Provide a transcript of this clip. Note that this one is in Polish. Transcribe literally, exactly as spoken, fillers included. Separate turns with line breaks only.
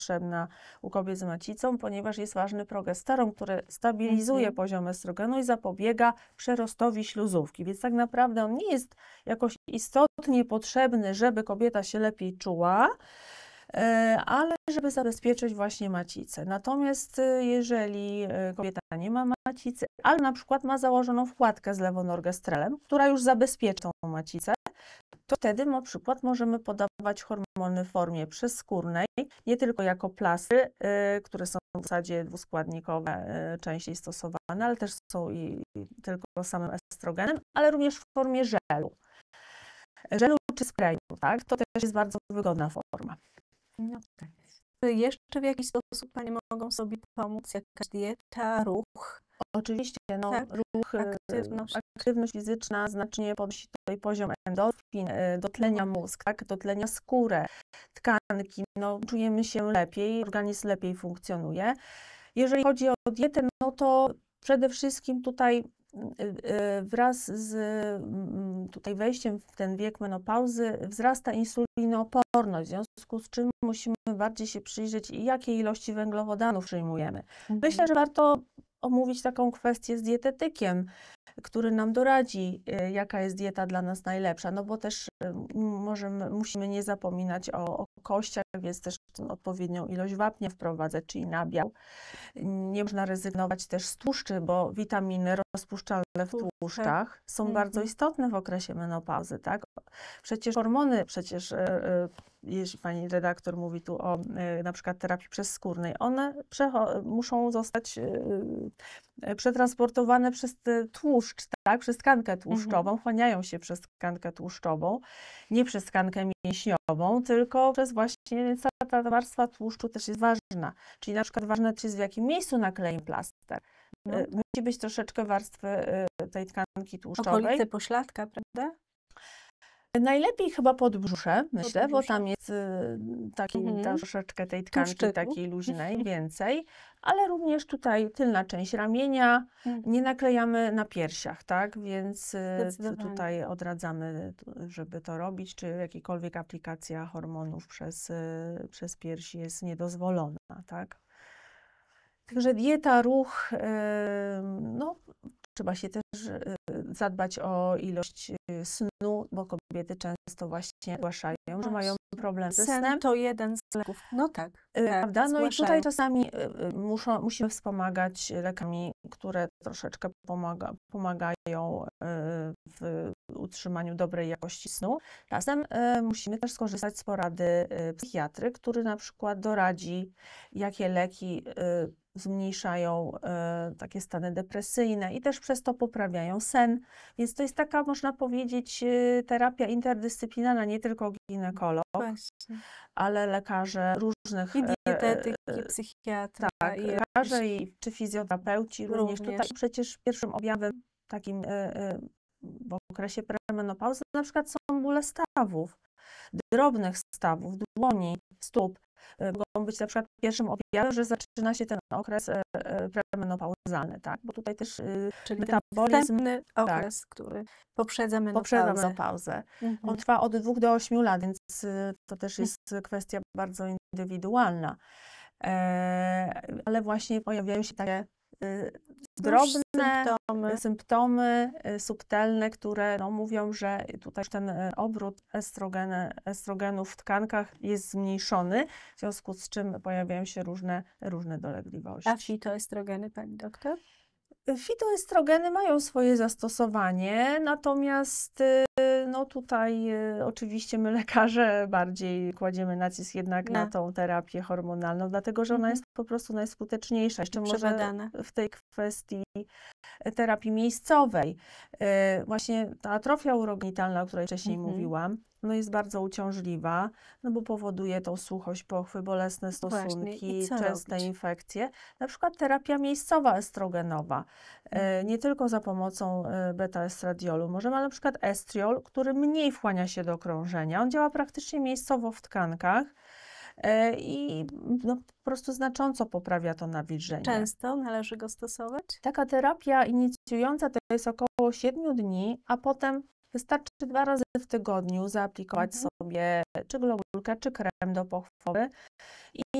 potrzebna u kobiet z macicą, ponieważ jest ważny progesteron, który stabilizuje
Mhm.
poziom estrogenu i zapobiega przerostowi śluzówki. Więc tak naprawdę on nie jest jakoś istotnie potrzebny, żeby kobieta się lepiej czuła, ale żeby zabezpieczyć właśnie macicę. Natomiast jeżeli kobieta nie ma macicy, ale na przykład ma założoną wkładkę z lewonorgestrelem, która już zabezpiecza tą macicę, to wtedy na przykład możemy podawać hormony w formie przezskórnej, nie tylko jako plastry, y, które są w zasadzie dwuskładnikowe, y, częściej stosowane, ale też są i, i tylko samym estrogenem, ale również w formie żelu. Żelu czy sprayu, tak? To też jest bardzo wygodna forma.
No tak. Czy jeszcze w jakiś sposób Panie mogą sobie pomóc? Jakaś dieta, ruch?
Oczywiście, no,
Tak,
ruch,
aktywność.
aktywność fizyczna znacznie podnosi tutaj poziom endorfin, dotlenia mózg, tak, dotlenia skórę, tkanki, no, czujemy się lepiej, organizm lepiej funkcjonuje. Jeżeli chodzi o dietę, no to przede wszystkim tutaj wraz z tutaj wejściem w ten wiek menopauzy wzrasta insulinooporność, w związku z czym musimy bardziej się przyjrzeć, jakiej ilości węglowodanów przyjmujemy.
Mhm.
Myślę, że warto omówić taką kwestię z dietetykiem, który nam doradzi, jaka jest dieta dla nas najlepsza, no bo też możemy, musimy nie zapominać o, o kościach, więc też odpowiednią ilość wapnia wprowadzać, czyli nabiał. Nie można rezygnować też z tłuszczy, bo witaminy rozpuszczalne w tłuszczach są
Mhm.
bardzo istotne w okresie menopauzy, tak? Przecież hormony, przecież jeśli pani redaktor mówi tu o na przykład terapii przezskórnej, one muszą zostać przetransportowane przez tłuszcz, tak? Przez tkankę tłuszczową, wchłaniają mhm. się przez tkankę tłuszczową, nie przez tkankę mięśniową, tylko przez właśnie cała ta warstwa tłuszczu też jest ważna. Czyli na przykład ważne jest, w jakim miejscu nakleimy plaster. No, tak. Musi być troszeczkę warstwy tej tkanki tłuszczowej.
Okolice pośladka, prawda?
Najlepiej chyba podbrzusze, myślę,
Podbrzusze.
bo tam jest y, taki,
Mhm.
troszeczkę tej tkanki
Tłuszczyku.
takiej luźnej więcej, ale również tutaj tylna część ramienia,
Mhm.
nie naklejamy na piersiach, tak, więc y,
Zdecydowanie.
tutaj odradzamy, żeby to robić, czy jakakolwiek aplikacja hormonów przez, y, przez piersi jest niedozwolona, tak. Także dieta, ruch, y, no trzeba się też zadbać o ilość snu, bo kobiety często właśnie zgłaszają, że mają problem ze snem.
Sen to jeden z leków. No tak. tak
Prawda? No
zgłaszają.
i tutaj czasami muszą, musimy wspomagać lekami, które troszeczkę pomaga, pomagają w utrzymaniu dobrej jakości snu. Czasem musimy też skorzystać z porady psychiatry, który na przykład doradzi, jakie leki zmniejszają e, takie stany depresyjne i też przez to poprawiają sen. Więc to jest taka, można powiedzieć, terapia interdyscyplinarna, nie tylko ginekolog,
Właśnie.
ale lekarze różnych...
I dietetyk, i psychiatra.
Tak,
i
lekarze i, czy fizjoterapeuci również.
również.
Tutaj przecież pierwszym objawem takim e, e, w okresie premenopauzy na przykład są bóle stawów, drobnych stawów, dłoni, stóp. Mogą być na przykład pierwszym objawem, że zaczyna się ten okres e, e, premenopauzalny, tak? Bo tutaj też
Czyli
metabolizm,
ten okres, tak, który poprzedza menopauzę.
Poprzedza menopauzę.
Mhm.
On trwa od dwóch do ośmiu lat, więc to też jest kwestia bardzo indywidualna. E, ale właśnie pojawiają się takie e, drobne symptomy, symptomy subtelne, które no, mówią, że tutaj ten obrót estrogeny, estrogenów w tkankach jest zmniejszony, w związku z czym pojawiają się różne, różne dolegliwości.
A fitoestrogeny, pani doktor?
Fitoestrogeny mają swoje zastosowanie, natomiast no tutaj oczywiście my lekarze bardziej kładziemy nacisk jednak no. na tą terapię hormonalną, dlatego że ona mhm. jest po prostu najskuteczniejsza. Jeszcze może w tej kwestii terapii miejscowej. Właśnie ta atrofia urogenitalna, o której wcześniej mhm. mówiłam, no jest bardzo uciążliwa, no bo powoduje tą suchość, pochwy, bolesne stosunki, częste robić? infekcje. Na przykład terapia miejscowa estrogenowa, mhm. nie tylko za pomocą beta-estradiolu. Możemy na przykład estriol, który mniej wchłania się do krążenia. On działa praktycznie miejscowo w tkankach i no, po prostu znacząco poprawia to nawilżenie.
Często należy go stosować?
Taka terapia inicjująca to jest około siedmiu dni, a potem wystarczy dwa razy w tygodniu zaaplikować mhm. sobie czy globulkę, czy krem do pochwowy